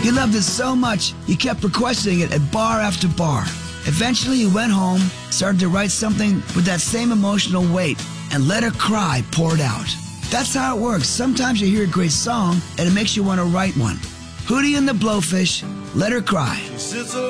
He loved it so much, he kept requesting it at bar after bar. Eventually, he went home, started to write something with that same emotional weight, and Let Her Cry poured out. That's how it works. Sometimes you hear a great song, and it makes you want to write one. Hootie and the Blowfish, Let Her Cry.